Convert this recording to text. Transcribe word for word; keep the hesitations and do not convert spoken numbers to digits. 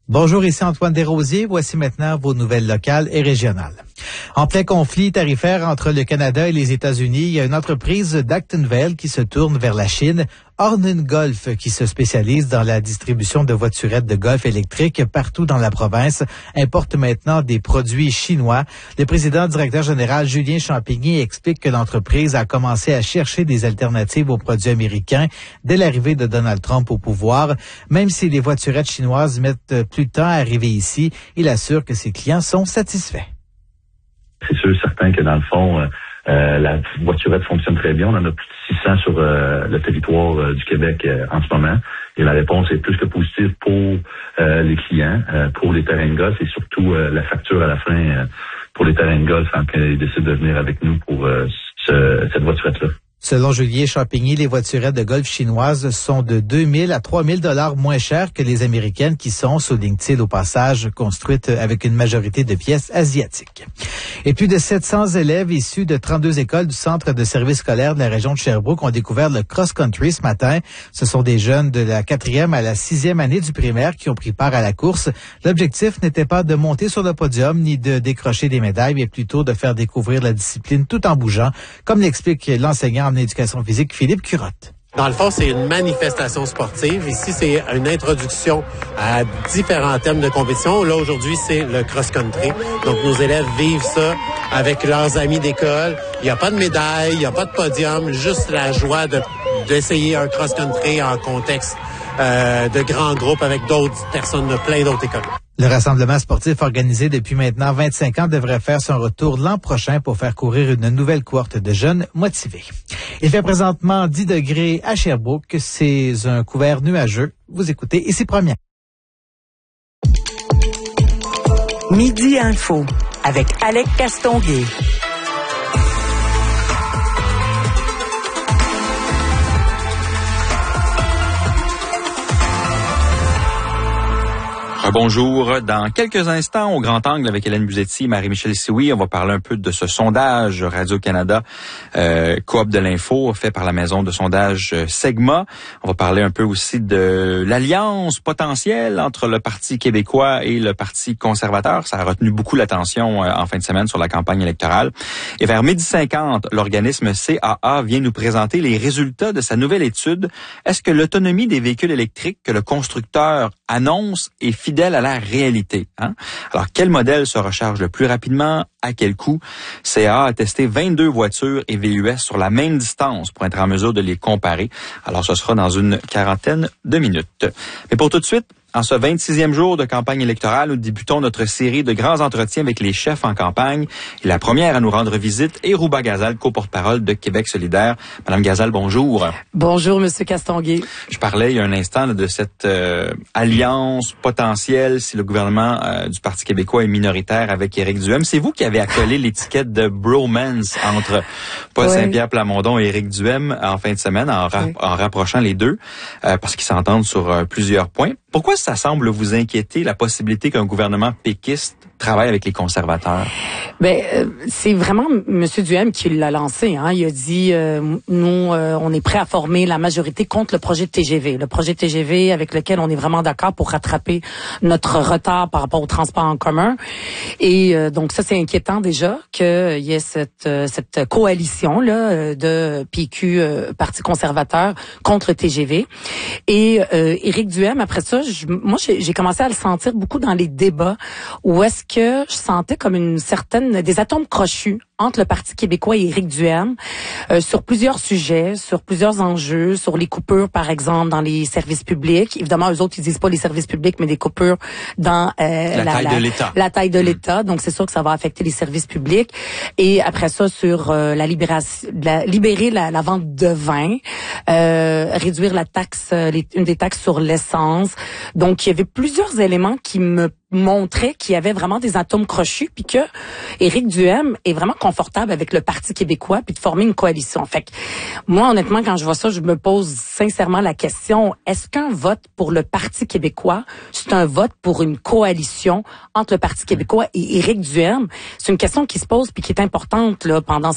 Bonjour, ici Antoine Desrosiers. Voici maintenant vos nouvelles locales et régionales. En plein conflit tarifaire entre le Canada et les États-Unis, il y a une entreprise d'Actonville qui se tourne vers la Chine, Ornen Golf, qui se spécialise dans la distribution de voiturettes de golf électriques partout dans la province, importe maintenant des produits chinois. Le président directeur général Julien Champigny explique que l'entreprise a commencé à chercher des alternatives aux produits américains dès l'arrivée de Donald Trump au pouvoir. Même si les voiturettes chinoises mettent plus de temps à arriver ici, il assure que ses clients sont satisfaits. C'est sûr, certain que dans le fond, euh, la voiturette fonctionne très bien. On en a plus de six cents sur euh, le territoire euh, du Québec euh, en ce moment. Et la réponse est plus que positive pour euh, les clients, euh, pour les terrains de golf et surtout euh, la facture à la fin euh, pour les terrains de golf quand ils décident de venir avec nous pour euh, ce, cette voiturette-là. Selon Julien Champigny, les voiturettes de golf chinoises sont de deux mille à trois mille dollars moins chères que les américaines qui sont, souligne-t-il au passage, construites avec une majorité de pièces asiatiques. Et plus de sept cents élèves issus de trente-deux écoles du centre de service scolaire de la région de Sherbrooke ont découvert le cross-country ce matin. Ce sont des jeunes de la quatrième à la sixième année du primaire qui ont pris part à la course. L'objectif n'était pas de monter sur le podium ni de décrocher des médailles, mais plutôt de faire découvrir la discipline tout en bougeant, comme l'explique l'enseignant en éducation physique Philippe Curotte. Dans le fond, c'est une manifestation sportive. Ici, c'est une introduction à différents thèmes de compétition. Là, aujourd'hui, c'est le cross-country. Donc, nos élèves vivent ça avec leurs amis d'école. Il n'y a pas de médaille, il n'y a pas de podium, juste la joie de, d'essayer un cross-country en contexte euh, de grands groupes avec d'autres personnes de plein d'autres écoles. Le rassemblement sportif organisé depuis maintenant vingt-cinq ans devrait faire son retour l'an prochain pour faire courir une nouvelle cohorte de jeunes motivés. Il fait présentement dix degrés à Sherbrooke. C'est un couvert nuageux. Vous écoutez Ici Première. Midi Info avec Alec Castonguay. Bonjour. Dans quelques instants, au Grand Angle avec Hélène Buzetti et Marie-Michel Sioui, on va parler un peu de ce sondage Radio-Canada euh, Coop de l'info fait par la maison de sondage Segma. On va parler un peu aussi de l'alliance potentielle entre le Parti québécois et le Parti conservateur. Ça a retenu beaucoup l'attention euh, en fin de semaine sur la campagne électorale. Et vers midi cinquante, l'organisme C A A vient nous présenter les résultats de sa nouvelle étude. Est-ce que l'autonomie des véhicules électriques que le constructeur annonce est fidèle à la réalité, hein? Alors, quel modèle se recharge le plus rapidement? À quel coût? C A A a testé vingt-deux voitures et V U S sur la même distance pour être en mesure de les comparer. Alors, ce sera dans une quarantaine de minutes. Mais pour tout de suite, en ce vingt-sixième jour de campagne électorale, nous débutons notre série de grands entretiens avec les chefs en campagne. Et la première à nous rendre visite est Rouba Gazal, co-porte-parole de Québec solidaire. Madame Gazal, bonjour. Bonjour, Monsieur Castonguay. Je parlais il y a un instant là, de cette euh, alliance potentielle si le gouvernement euh, du Parti québécois est minoritaire avec Éric Duhem. C'est vous qui avez accolé l'étiquette de bromance entre Paul oui. Saint-Pierre Plamondon et Éric Duhem en fin de semaine en, ra- oui. en rapprochant les deux euh, parce qu'ils s'entendent sur euh, plusieurs points. Pourquoi ça semble vous inquiéter, la possibilité qu'un gouvernement péquiste travaille avec les conservateurs? Ben, euh, c'est vraiment M. Duhem qui l'a lancé. Hein. Il a dit, euh, nous, euh, on est prêt à former la majorité contre le projet de T G V. Le projet de T G V avec lequel on est vraiment d'accord pour rattraper notre retard par rapport au transport en commun. Et euh, donc ça, c'est inquiétant déjà qu'il y ait cette, euh, cette coalition là de P Q, euh, Parti conservateur, contre le T G V. Et euh, Éric Duhem, après ça, je, moi, j'ai, j'ai commencé à le sentir beaucoup dans les débats où est-ce que je sentais comme une certaine, des atomes crochus entre le Parti québécois et Éric Duhem euh, sur plusieurs sujets, sur plusieurs enjeux, sur les coupures, par exemple, dans les services publics. Évidemment, eux autres, ils disent pas les services publics, mais des coupures dans euh, la, la taille la, de l'État. La taille de l'État. Donc, c'est sûr que ça va affecter les services publics. Et après ça, sur euh, la libération, la, libérer la, la vente de vin, euh, réduire la taxe, les, une des taxes sur l'essence. Donc, il y avait plusieurs éléments qui me montrait qu'il y avait vraiment des atomes crochus, puis que Éric Duhem est vraiment confortable avec le Parti québécois, puis de former une coalition. Fait que moi, honnêtement, quand je vois ça, je me pose sincèrement la question, est-ce qu'un vote pour le Parti québécois, c'est un vote pour une coalition entre le Parti québécois et Éric Duhem? C'est une question qui se pose puis qui est importante là pendant